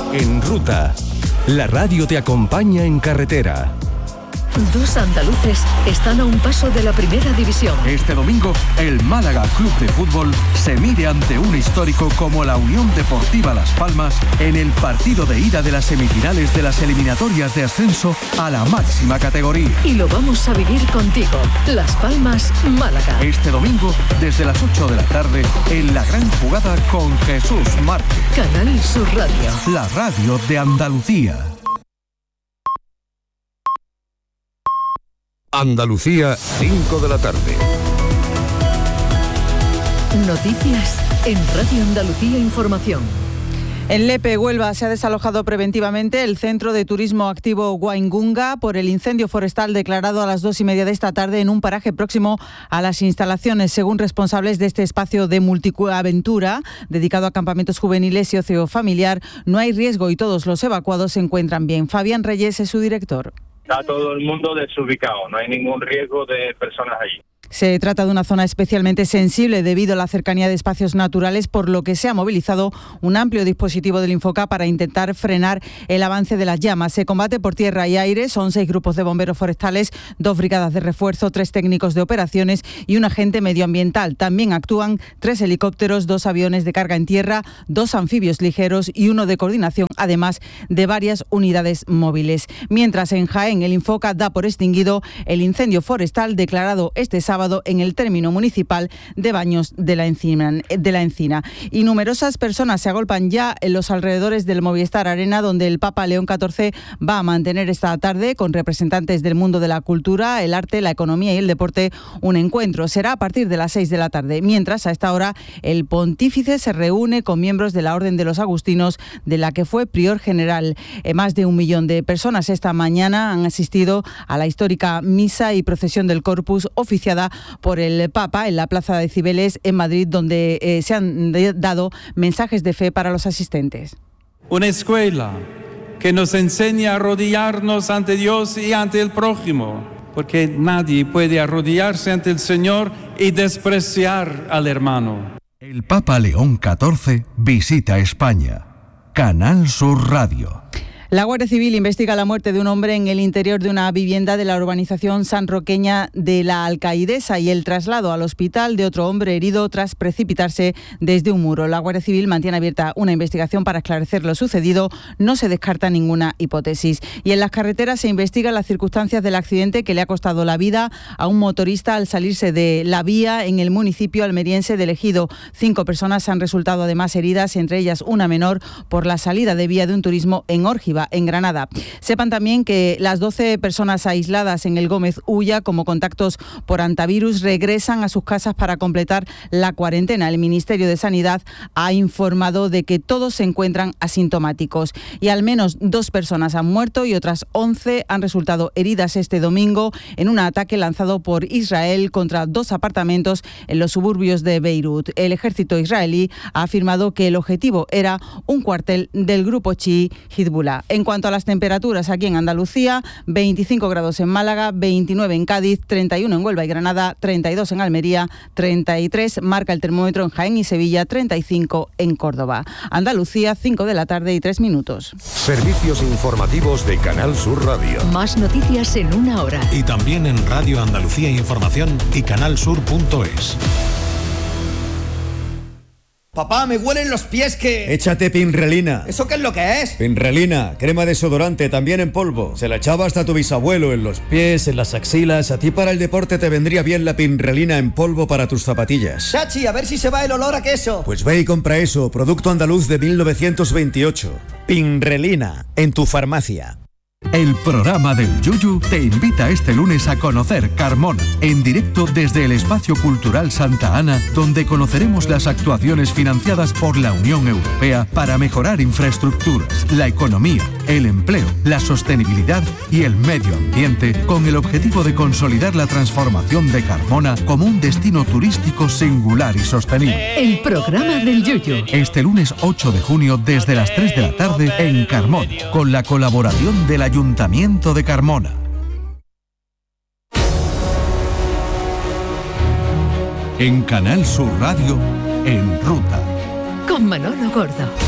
En Ruta, la radio te acompaña en carretera. Dos andaluces están a un paso de la primera división. Este domingo, el Málaga Club de Fútbol se mide ante un histórico como la Unión Deportiva Las Palmas en el partido de ida de las semifinales de las eliminatorias de ascenso a la máxima categoría. Y lo vamos a vivir contigo. Las Palmas, Málaga. Este domingo, desde las 8 de la tarde, en la gran jugada con Jesús Márquez. Canal Sur Radio. La radio de Andalucía. Andalucía, 5 de la tarde. Noticias en Radio Andalucía Información. En Lepe, Huelva, se ha desalojado preventivamente el Centro de Turismo Activo Waingunga por el incendio forestal declarado a las 2:30 de esta tarde en un paraje próximo a las instalaciones. Según responsables de este espacio de multiaventura dedicado a campamentos juveniles y ocio familiar, no hay riesgo y todos los evacuados se encuentran bien. Fabián Reyes es su director. Está todo el mundo desubicado, no hay ningún riesgo de personas allí. Se trata de una zona especialmente sensible debido a la cercanía de espacios naturales, por lo que se ha movilizado un amplio dispositivo del Infoca para intentar frenar el avance de las llamas. Se combate por tierra y aire, son 6 grupos de bomberos forestales, 2 brigadas de refuerzo, 3 técnicos de operaciones y un agente medioambiental. También actúan 3 helicópteros, 2 aviones de carga en tierra, 2 anfibios ligeros y 1 de coordinación, además de varias unidades móviles. Mientras en Jaén, el Infoca da por extinguido el incendio forestal declarado este sábado en el término municipal de Baños de la Encina. Y numerosas personas se agolpan ya en los alrededores del Movistar Arena, donde el Papa León XIV va a mantener esta tarde con representantes del mundo de la cultura, el arte, la economía y el deporte un encuentro. Será a partir de las 6 de la tarde, mientras a esta hora el pontífice se reúne con miembros de la Orden de los Agustinos, de la que fue prior general. Más de 1 millón de personas esta mañana han asistido a la histórica misa y procesión del Corpus oficiada por el Papa en la Plaza de Cibeles en Madrid, donde se han dado mensajes de fe para los asistentes. Una escuela que nos enseña a arrodillarnos ante Dios y ante el prójimo, porque nadie puede arrodillarse ante el Señor y despreciar al hermano. El Papa León XIV visita España. Canal Sur Radio. La Guardia Civil investiga la muerte de un hombre en el interior de una vivienda de la urbanización sanroqueña de La Alcaidesa y el traslado al hospital de otro hombre herido tras precipitarse desde un muro. La Guardia Civil mantiene abierta una investigación para esclarecer lo sucedido. No se descarta ninguna hipótesis. Y en las carreteras se investigan las circunstancias del accidente que le ha costado la vida a un motorista al salirse de la vía en el municipio almeriense de Ejido. 5 personas han resultado además heridas, entre ellas una menor, por la salida de vía de un turismo en Órgiva, en Granada. Sepan también que las 12 personas aisladas en el Gómez Ulla como contactos por antivirus regresan a sus casas para completar la cuarentena. El Ministerio de Sanidad ha informado de que todos se encuentran asintomáticos y al menos 2 personas han muerto y otras 11 han resultado heridas este domingo en un ataque lanzado por Israel contra 2 apartamentos en los suburbios de Beirut. El ejército israelí ha afirmado que el objetivo era un cuartel del grupo chií Hezbollah. En cuanto a las temperaturas aquí en Andalucía, 25 grados en Málaga, 29 en Cádiz, 31 en Huelva y Granada, 32 en Almería, 33 marca el termómetro en Jaén y Sevilla, 35 en Córdoba. Andalucía, 5 de la tarde y 3 minutos. Servicios informativos de Canal Sur Radio. Más noticias en 1 hora. Y también en Radio Andalucía Información y canalsur.es. Papá, me huelen los pies que... Échate Pinrelina. ¿Eso qué es lo que es? Pinrelina, crema desodorante, también en polvo. Se la echaba hasta tu bisabuelo en los pies, en las axilas. A ti para el deporte te vendría bien la Pinrelina en polvo para tus zapatillas. Chachi, a ver si se va el olor a queso. Pues ve y compra eso, producto andaluz de 1928. Pinrelina, en tu farmacia. El programa del Yuyu te invita este lunes a conocer Carmona, en directo desde el Espacio Cultural Santa Ana, donde conoceremos las actuaciones financiadas por la Unión Europea para mejorar infraestructuras, la economía, el empleo, la sostenibilidad y el medio ambiente, con el objetivo de consolidar la transformación de Carmona como un destino turístico singular y sostenible. El programa del Yuyu. Este lunes 8 de junio desde las 3 de la tarde en Carmona, con la colaboración de la Ayuntamiento de Carmona. En Canal Sur Radio, En Ruta. Con Manolo Gordo.